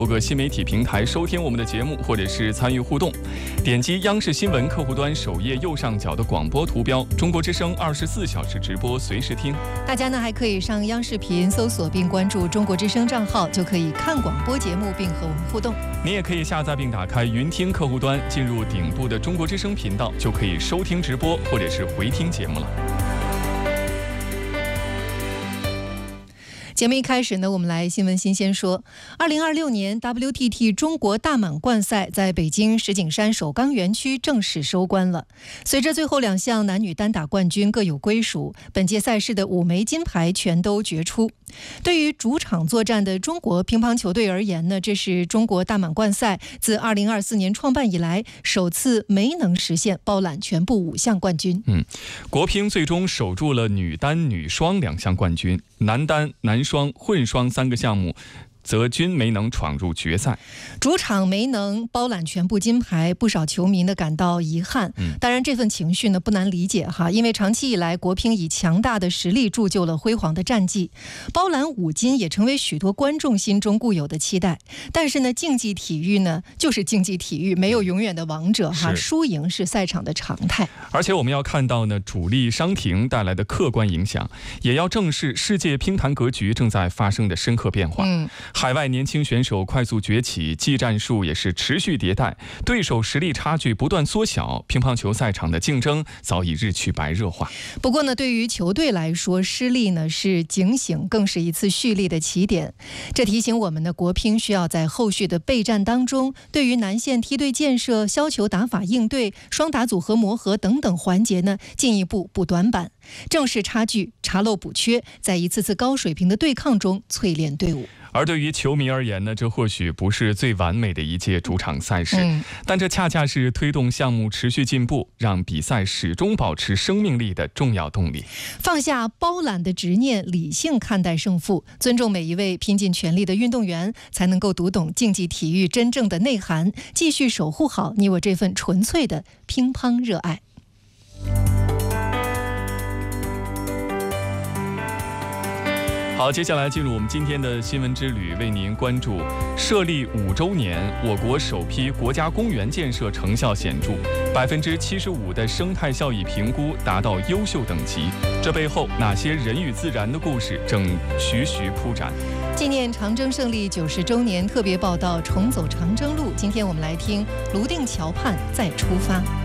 各个新媒体平台收听我们的节目，或者是参与互动，点击央视新闻客户端首页右上角的广播图标，中国之声24小时直播，随时听。 大家呢还可以上央视频搜索并关注中国之声账号，就可以看广播节目并和我们互动。 你也可以下载并打开云听客户端，进入顶部的中国之声频道，就可以收听直播或者是回听节目了。 节目一开始呢，我们来新闻新鲜说。2026年 WTT 中国大满贯赛在北京石景山首钢园区正式收官了。随着最后2项男女单打冠军各有归属，本届赛事的5枚金牌全都决出。对于主场作战的中国乒乓球队而言呢，这是中国大满贯赛自2024年创办以来首次没能实现包揽全部5项冠军。 国乒最终守住了女单、女双2项冠军，男单、男双、混双3个项目则均没能闯入决赛， 主场没能包揽全部金牌，不少球迷呢感到遗憾。当然这份情绪呢不难理解哈，因为长期以来国乒以强大的实力铸就了辉煌的战绩，包揽5金也成为许多观众心中固有的期待。但是呢，竞技体育呢就是竞技体育，没有永远的王者哈，输赢是赛场的常态。 而且我们要看到呢，主力伤停带来的客观影响，也要正视世界乒坛格局正在发生的深刻变化。海外年轻选手快速崛起，技战术也是持续迭代，对手实力差距不断缩小，乒乓球赛场的竞争早已日趋白热化。 不过呢，对于球队来说，失利呢是警醒，更是一次蓄力的起点。这提醒我们呢，国乒需要在后续的备战当中，对于南线梯队建设、削球打法应对、双打组合磨合等等环节呢，进一步补短板，正视差距，查漏补缺，在一次次高水平的对抗中淬炼队伍。 而对于球迷而言呢，这或许不是最完美的一届主场赛事，但这恰恰是推动项目持续进步，让比赛始终保持生命力的重要动力。 放下包揽的执念，理性看待胜负，尊重每一位拼尽全力的运动员，才能够读懂竞技体育真正的内涵，继续守护好你我这份纯粹的乒乓热爱。 好，接下来进入我们今天的新闻之旅，为您关注设立5周年，我国首批国家公园建设成效显著，75%的生态效益评估达到优秀等级。这背后哪些人与自然的故事正徐徐铺展？ 纪念长征胜利90周年特别报道《重走长征路》，今天我们来听泸定桥畔再出发。